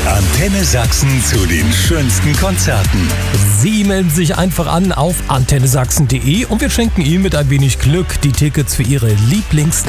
Antenne Sachsen zu den schönsten Konzerten. Sie melden sich einfach an auf antennesachsen.de und wir schenken Ihnen mit ein wenig Glück die Tickets für Ihre Lieblingsstars